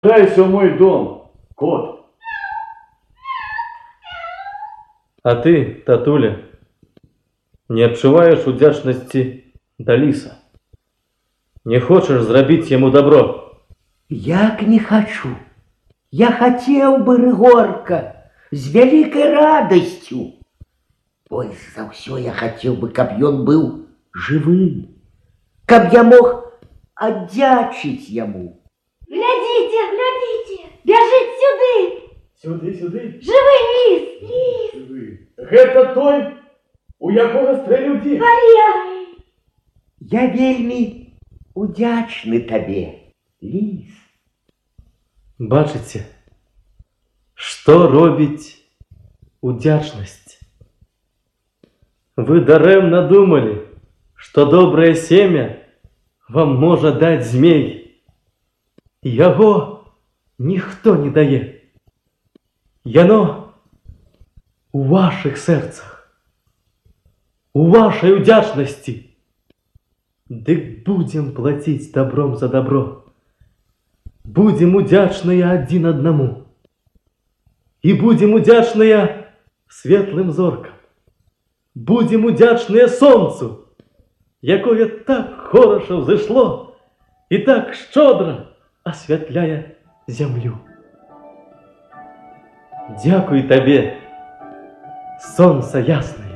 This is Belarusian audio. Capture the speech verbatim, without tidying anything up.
Дайся в мой дом, кот. А ты, татуля, не адчуваеш удзячнасці да ліса? Не хочаш зрабіць яму добро? Як не хочу. Я хотел бы, Рыгорка, с великой радостью. Больше за все я хотел бы, каб ён был живым, каб я мог отдячить ему. Глядите, глядите, бежит сюды. Сюды, сюды. Живый лис, лис. Живы. Гэта той, у якога стрэліў дзед. Ай-яй. Я вельми удячны табе, лис. Бачыце, што робіць удзячнасць? Вы дарэмна думалі, што добрае семя вам можа даць змей. Яго ніхто не дае. Яно у вашых сэрцах, у вашай удзячнасці. Дык будзем плаціць добром за добро. Будем удзячныя адзін аднаму. І будем удзячныя светлым зоркам. Будем удзячныя сонцу, якое так хораша ўзышло і так шчодра асвятляе зямлю. Дзякуй табе, сонца яснае.